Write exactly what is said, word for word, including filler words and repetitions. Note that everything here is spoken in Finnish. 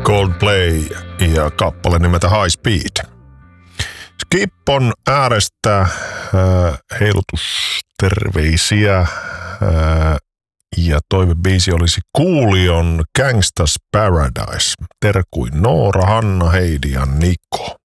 Coldplay ja kappale nimeltä High Speed. Skippon äärestä äh, heilutusterveisiä äh, ja toivebiisi olisi Coolion Gangsta's Paradise. Terkuin Noora, Hanna, Heidi ja Niko.